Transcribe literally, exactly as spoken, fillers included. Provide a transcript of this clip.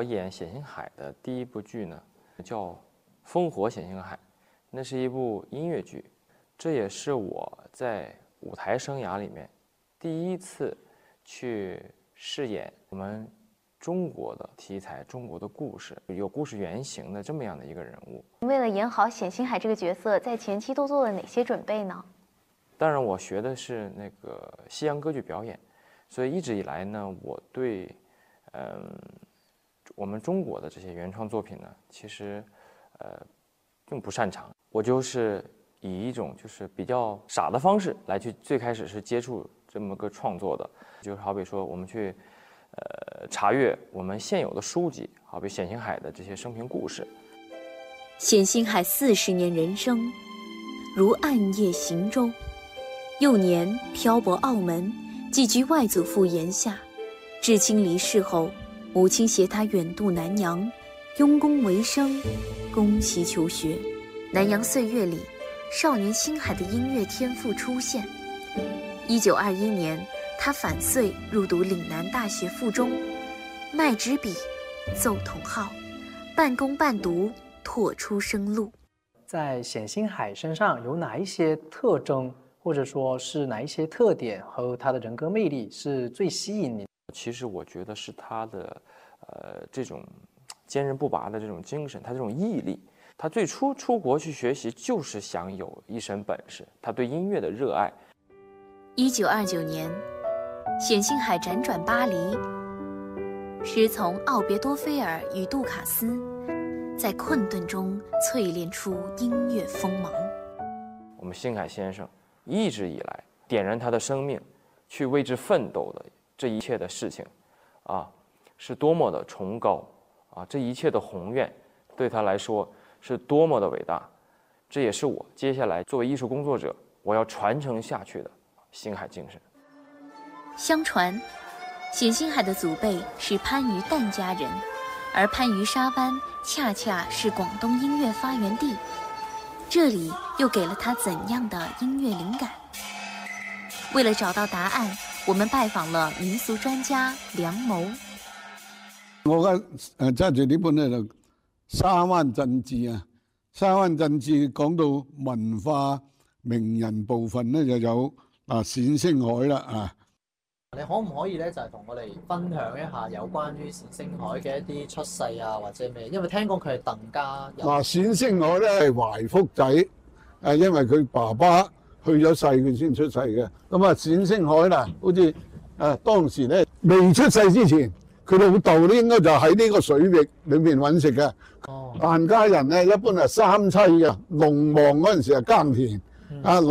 我演冼星海的第一部剧呢，叫《烽火冼星海》，那是一部音乐剧，这也是我在舞台生涯里面第一次去饰演我们中国的题材、中国的故事，有故事原型的这么样的一个人物。 为了演好冼星海这个角色，在前期都做了哪些准备呢？ 当然，我学的是那个西洋歌剧表演，所以一直以来呢，我对嗯我们中国的这些原创作品呢，其实呃并不擅长。我就是以一种就是比较傻的方式来去最开始是接触这么个创作的，就是好比说我们去呃查阅我们现有的书籍，好比冼星海的这些生平故事。 冼星海四十年人生，如暗夜行舟。幼年漂泊澳门，寄居外祖父檐下。至亲离世后，母亲携他远渡南洋，用功为生，攻其求学。南洋岁月里，少年星海的音乐天赋出现。一九二一年，他返穗入读岭南大学附中，卖纸笔，奏筒号，半工半读，拓出生路。 在冼星海身上有哪一些特征，或者说是哪一些特点和他的人格魅力是最吸引你？ 其实我觉得是他的，呃，这种坚韧不拔的这种精神，他这种毅力。他最初出国去学习，就是想有一身本事，他对音乐的热爱。 一九二九年，冼星海辗转巴黎，师从奥别多菲尔与杜卡斯，在困顿中淬炼出音乐锋芒。 我们星海先生一直以来点燃他的生命，去为之奋斗的这一切的事情，啊，是多么的崇高啊！这一切的宏愿，对他来说是多么的伟大。这也是我接下来作为艺术工作者，我要传承下去的星海精神。 相传，冼星海的祖辈是番禺疍家人，而番禺沙湾恰恰是广东音乐发源地。这里又给了他怎样的音乐灵感？为了找到答案，我们拜訪了民俗專家梁某。 我而家誒揸住呢本咧就《沙灣鎮志》啊，《沙灣鎮志》講到文化名人部分咧就有啊冼星海啦啊。 你可唔可以咧就係同我哋分享一下有關於冼星海嘅一啲出世啊或者咩？因為聽講佢係鄧家人。嗱， 冼星海咧係懷福仔，誒因為佢爸爸去咗世佢先出世嘅。咁啊冼星海啦，好似誒當時咧未出世之前，佢老豆咧應該就喺呢個水域裏面揾食嘅。哦，疍家人咧一般係三棲嘅，農忙嗰陣時係耕田，啊。